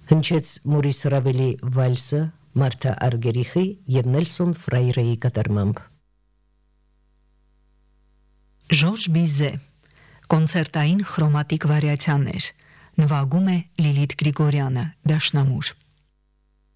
Հնչեց Մորիս Ռավելի վալսը Մարթա Արգերիխի և Նելսոն Ֆրայրեի կատարմամբ։ Ժորժ Բիզե կոնցերտային խրոմատիկ վարիացիաներ նվագում է Լիլիթ Գրիգորյանը դաշնամուր։